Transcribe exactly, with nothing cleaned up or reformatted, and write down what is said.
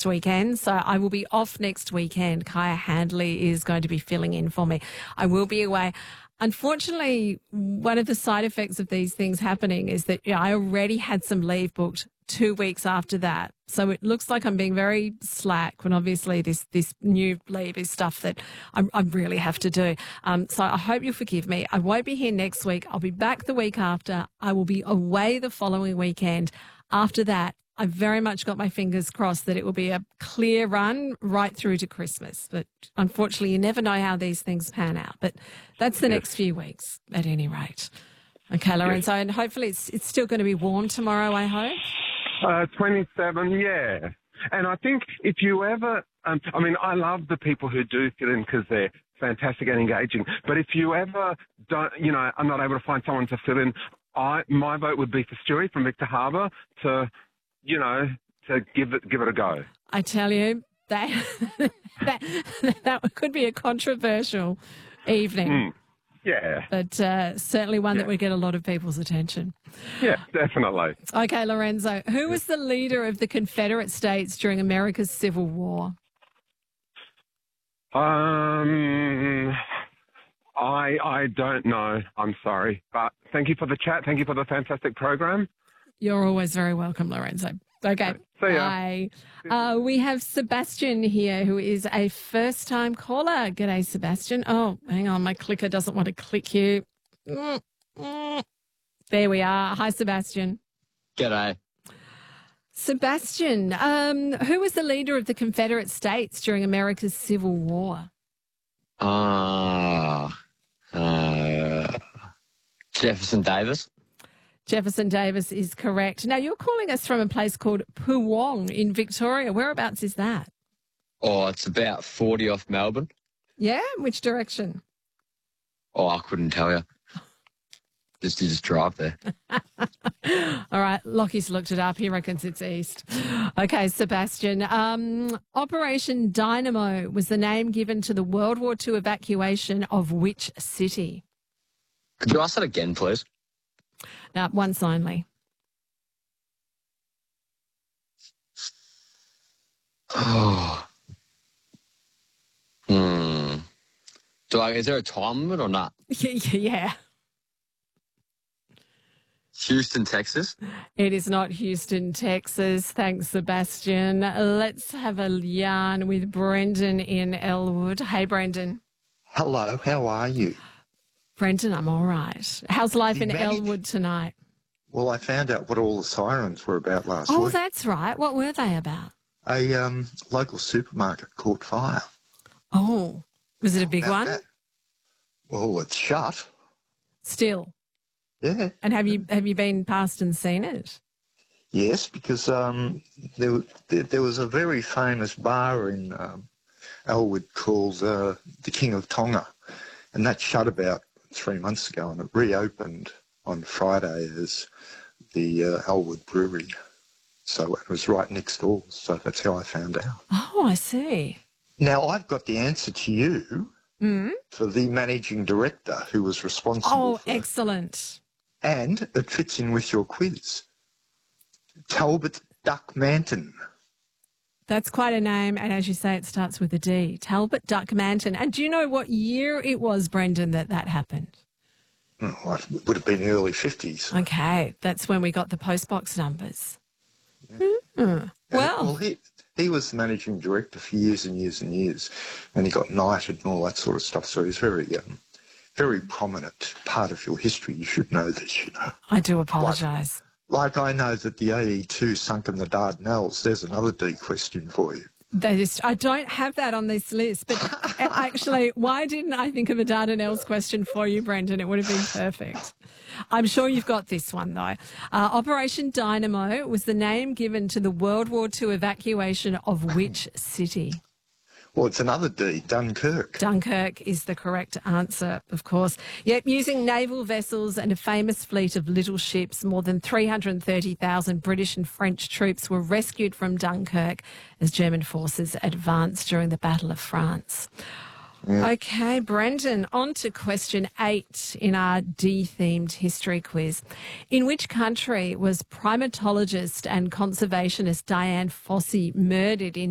next weekend, so I will be off next weekend. Kaya Handley is going to be filling in for me. I will be away. Unfortunately, one of the side effects of these things happening is that you know, I already had some leave booked two weeks after that. So it looks like I'm being very slack when obviously this, this new leave is stuff that I, I really have to do. Um, so I hope you'll forgive me. I won't be here next week. I'll be back the week after. I will be away the following weekend. After that, I've very much got my fingers crossed that it will be a clear run right through to Christmas. But unfortunately, you never know how these things pan out. But that's the yes. next few weeks at any rate. Okay, Lorenzo, yes. and hopefully it's it's still going to be warm tomorrow, I hope. Uh, twenty-seven, yeah. And I think if you ever, um, I mean, I love the people who do fill in because they're fantastic and engaging. But if you ever don't, you know, I'm not able to find someone to fill in, I my vote would be for Stewie from Victor Harbour to, you know, to give it give it a go. I tell you, that that, that could be a controversial evening. Mm. Yeah. But uh, certainly one yeah. that would get a lot of people's attention. Yeah, definitely. Okay, Lorenzo, who was the leader of the Confederate States during America's Civil War? Um, I I don't know. I'm sorry. But thank you for the chat. Thank you for the fantastic program. You're always very welcome, Lorenzo. Okay. See ya. Bye. Uh, we have Sebastian here, who is a first-time caller. G'day, Sebastian. Oh, hang on. My clicker doesn't want to click you. Mm, mm. There we are. Hi, Sebastian. G'day. Sebastian, um, who was the leader of the Confederate States during America's Civil War? Ah, uh, uh, Jefferson Davis. Jefferson Davis is correct. Now, you're calling us from a place called Poowong in Victoria. Whereabouts is that? Oh, it's about forty off Melbourne. Yeah? Which direction? Oh, I couldn't tell you. Just, you just drive there. All right. Lockie's looked it up. He reckons it's east. Okay, Sebastian. Um, Operation Dynamo was the name given to the World War Two evacuation of which city? Could you ask that again, please? Now, once only. Oh. Hmm. Do I, is there a time limit or not? Yeah. Houston, Texas? It is not Houston, Texas. Thanks, Sebastian. Let's have a yarn with Brendan in Elwood. Hey, Brendan. Hello, how are you? Brendan, I'm all right. How's life in Elwood tonight? Well, I found out what all the sirens were about last oh, week. Oh, that's right. What were they about? A um, local supermarket caught fire. Oh, was it a big one? That? Well, it's shut. Still? Yeah. And have you have you been past and seen it? Yes, because um, there, there, there was a very famous bar in um, Elwood called uh, the King of Tonga, and that shut about three months ago, and it reopened on Friday as the uh, Elwood Brewery. So it was right next door, so that's how I found out. Oh, I see. Now, I've got the answer to you mm? for the managing director who was responsible oh, for excellent. it. And it fits in with your quiz. Talbot Duck Manton. That's quite a name, and as you say, it starts with a D. Talbot Duck Manton. And do you know what year it was, Brendan, that that happened? Oh, it would have been early fifties. Okay, that's when we got the postbox numbers. Yeah. Mm. Well, well he, he was the managing director for years and years and years, and he got knighted and all that sort of stuff, so he's very, um, very prominent part of your history. You should know this, you know. I do apologise. Like, like I know that the A E two sunk in the Dardanelles. There's another D question for you. That is, I don't have that on this list, but actually, why didn't I think of a Dardanelles question for you, Brendan? It would have been perfect. I'm sure you've got this one, though. Uh, Operation Dynamo was the name given to the World War Two evacuation of which city? Well, it's another D, Dunkirk. Dunkirk is the correct answer, of course. Yet, using naval vessels and a famous fleet of little ships, more than three hundred thirty thousand British and French troops were rescued from Dunkirk as German forces advanced during the Battle of France. Yeah. Okay, Brendan, on to question eight in our D-themed history quiz. In which country was primatologist and conservationist Dian Fossey murdered in